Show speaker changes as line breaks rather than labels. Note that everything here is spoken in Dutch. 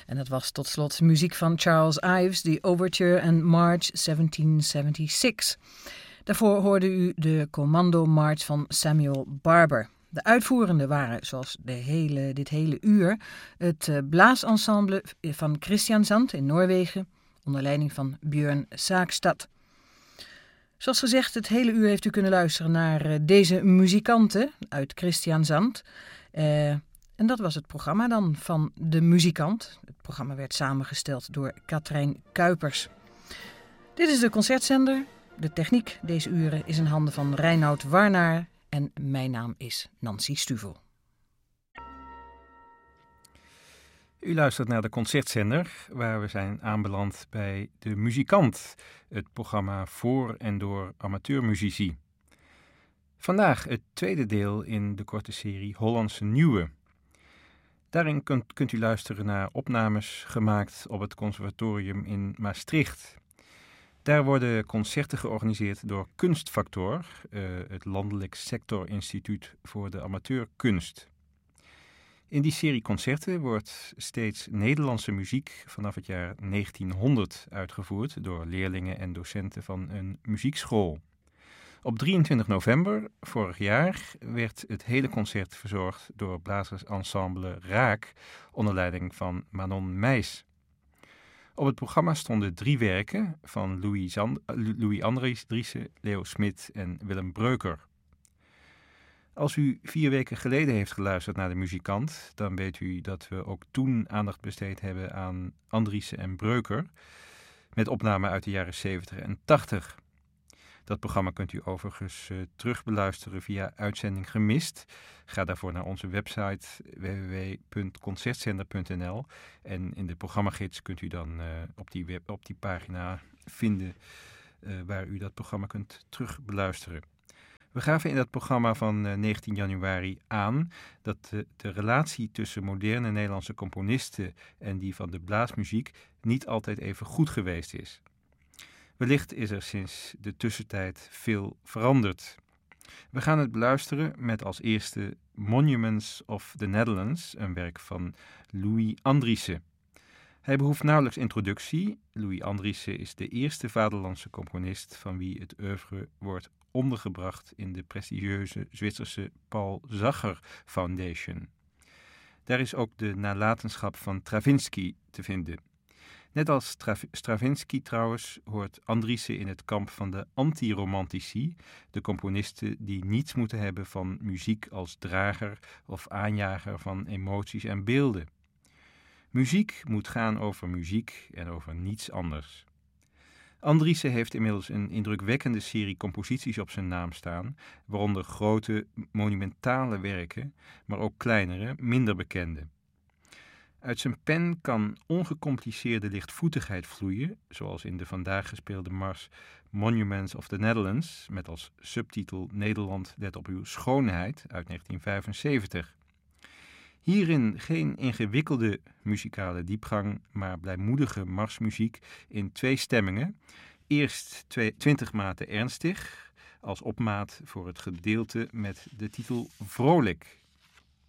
En dat was tot slot muziek van Charles Ives, The Overture en March 1776. Daarvoor hoorde u de Commando March van Samuel Barber. De uitvoerenden waren, zoals dit hele uur, het blaasensemble van Kristiansand in Noorwegen, onder leiding van Björn Saagstad. Zoals gezegd, het hele uur heeft u kunnen luisteren naar deze muzikanten uit Kristiansand. En dat was het programma dan van De Muzikant. Het programma werd samengesteld door Katrijn Kuipers. Dit is de concertzender. De techniek deze uren is in handen van Reinoud Warnaar en mijn naam is Nancy Stuvel.
U luistert naar de concertzender, waar we zijn aanbeland bij De Muzikant, het programma voor en door amateurmuzici. Vandaag het tweede deel in de korte serie Hollandse Nieuwe. Daarin kunt u luisteren naar opnames gemaakt op het conservatorium in Maastricht. Daar worden concerten georganiseerd door Kunstfactor, het landelijk sectorinstituut voor de amateurkunst. In die serie concerten wordt steeds Nederlandse muziek vanaf het jaar 1900 uitgevoerd door leerlingen en docenten van een muziekschool. Op 23 november vorig jaar werd het hele concert verzorgd door blazersensemble Raak onder leiding van Manon Meijs. Op het programma stonden 3 werken van Louis Andriessen, Leo Smit en Willem Breuker. Als u 4 weken geleden heeft geluisterd naar De Muzikant, dan weet u dat we ook toen aandacht besteed hebben aan Andriessen en Breuker, met opnamen uit de jaren 70 en 80. Dat programma kunt u overigens terugbeluisteren via Uitzending Gemist. Ga daarvoor naar onze website www.concertzender.nl en in de programmagids kunt u dan op die pagina vinden waar u dat programma kunt terugbeluisteren. We gaven in dat programma van 19 januari aan dat de relatie tussen moderne Nederlandse componisten en die van de blaasmuziek niet altijd even goed geweest is. Wellicht is er sinds de tussentijd veel veranderd. We gaan het beluisteren met als eerste Monuments of the Netherlands, een werk van Louis Andriessen. Hij behoeft nauwelijks introductie. Louis Andriessen is de eerste vaderlandse componist van wie het oeuvre wordt ondergebracht in de prestigieuze Zwitserse Paul Zacher Foundation. Daar is ook de nalatenschap van Stravinsky te vinden. Net als Stravinsky trouwens hoort Andriessen in het kamp van de anti-romantici, de componisten die niets moeten hebben van muziek als drager of aanjager van emoties en beelden. Muziek moet gaan over muziek en over niets anders. Andriessen heeft inmiddels een indrukwekkende serie composities op zijn naam staan, waaronder grote, monumentale werken, maar ook kleinere, minder bekende. Uit zijn pen kan ongecompliceerde lichtvoetigheid vloeien, zoals in de vandaag gespeelde mars Monuments of the Netherlands, met als subtitel Nederland let op uw schoonheid uit 1975. Hierin geen ingewikkelde muzikale diepgang, maar blijmoedige marsmuziek in 2 stemmingen. Eerst 20 maten ernstig, als opmaat voor het gedeelte met de titel Vrolijk.